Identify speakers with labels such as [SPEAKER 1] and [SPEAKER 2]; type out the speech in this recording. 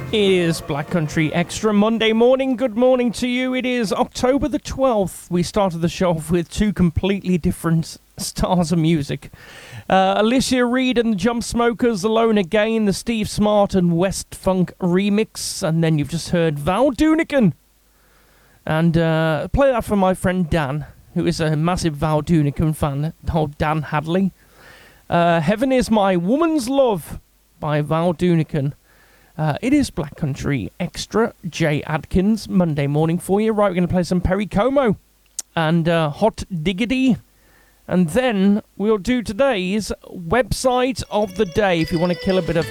[SPEAKER 1] It is Black Country Extra Monday morning. Good morning to you. It is October the 12th. We started the show off with two completely different stars of music. Alicia Reed and the Jump Smokers, Alone Again, the Steve Smart and West Funk remix. And then you've just heard Val Doonican. And play that for my friend Dan, who is a massive Val Doonican fan, old Dan Hadley. Heaven is My Woman's Love by Val Doonican. It is Black Country Extra, Jay Adkins, Monday morning for you. Right, we're going to play some Perry Como and Hot Diggity. And then we'll do today's website of the day. If you want to kill a bit of